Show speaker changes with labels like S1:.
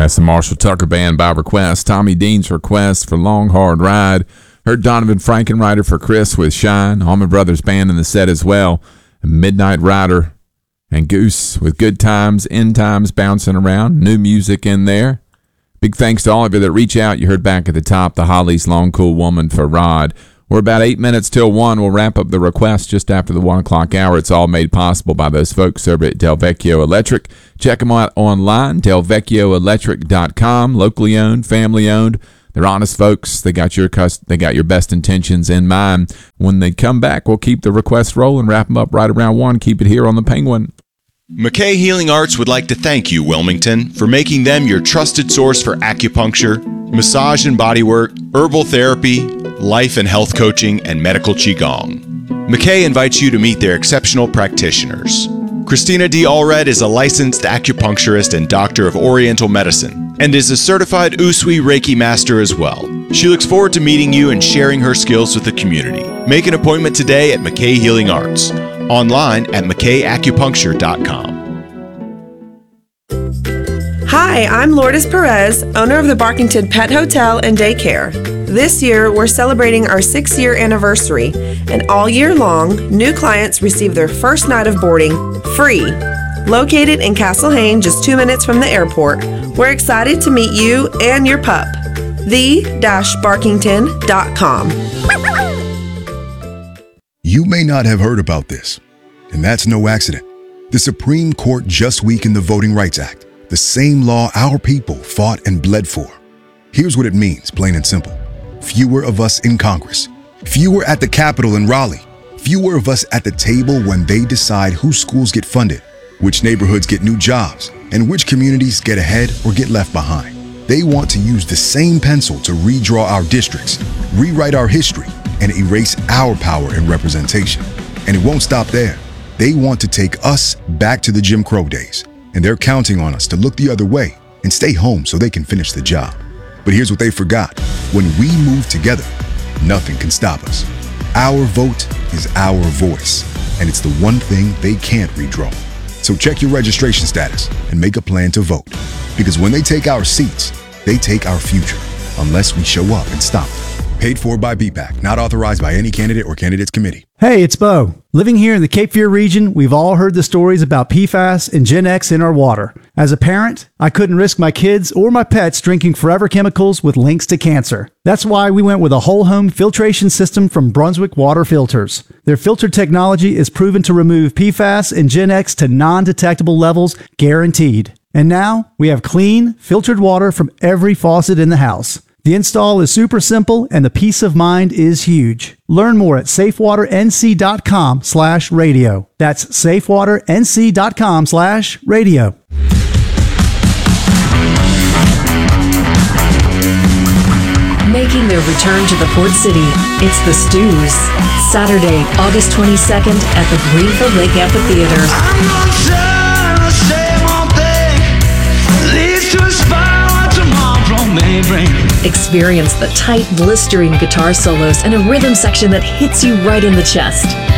S1: That's the Marshall Tucker Band by request. Tommy Dean's request for Long Hard Ride. Heard Donovan Frankenreiter for Chris with Shine. Allman Brothers Band in the set as well. Midnight Rider and Goose with Good Times, End Times bouncing around. New music in there. Big thanks to all of you that reach out. You heard back at the top the Hollies Long Cool Woman for Rod. We're about 8 minutes till 1. We'll wrap up the request just after the 1 o'clock hour. It's all made possible by those folks over at Del Vecchio Electric. Check them out online, delvecchioelectric.com. Locally owned, family owned. They're honest folks. They got your best intentions in mind. When they come back, we'll keep the requests rolling, wrap them up right around 1. Keep it here on the Penguin.
S2: McKay Healing Arts would like to thank you, Wilmington, for making them your trusted source for acupuncture, massage and bodywork, herbal therapy, life and health coaching, and medical qigong. McKay invites you to meet their exceptional practitioners. Christina D. Allred is a licensed acupuncturist and doctor of Oriental medicine, and is a certified Usui Reiki master as well. She looks forward to meeting you and sharing her skills with the community. Make an appointment today at McKay Healing Arts. Online at McKayAcupuncture.com.
S3: Hi, I'm Lourdes Perez, owner of the Barkington Pet Hotel and Daycare. This year, we're celebrating our 6-year anniversary, and all year long, new clients receive their first night of boarding free. Located in Castle Hayne, just 2 minutes from the airport, we're excited to meet you and your pup. the-barkington.com.
S4: You may not have heard about this, and that's no accident. The Supreme Court just weakened the Voting Rights Act, the same law our people fought and bled for. Here's what it means, plain and simple. Fewer of us in Congress, fewer at the Capitol in Raleigh, fewer of us at the table when they decide whose schools get funded, which neighborhoods get new jobs, and which communities get ahead or get left behind. They want to use the same pencil to redraw our districts, rewrite our history, and erase our power and representation. And it won't stop there. They want to take us back to the Jim Crow days, and they're counting on us to look the other way and stay home so they can finish the job. But here's what they forgot. When we move together, nothing can stop us. Our vote is our voice, and it's the one thing they can't redraw. So check your registration status and make a plan to vote. Because when they take our seats, they take our future, unless we show up and stop them. Paid for by BPAC, not authorized by any candidate or candidates committee.
S5: Hey, it's Bo. Living here in the Cape Fear region, we've all heard the stories about PFAS and Gen X in our water. As a parent, I couldn't risk my kids or my pets drinking forever chemicals with links to cancer. That's why we went with a whole home filtration system from Brunswick Water Filters. Their filter technology is proven to remove PFAS and Gen X to non-detectable levels, guaranteed. And now, we have clean, filtered water from every faucet in the house. The install is super simple and the peace of mind is huge. Learn more at safewaternc.com/radio. That's safewaternc.com/radio.
S6: Making their return to the Port City, it's the Stews. Saturday, August 22nd at the Greenfield Lake Amphitheater. Experience the tight, blistering guitar solos and a rhythm section that hits you right in the chest.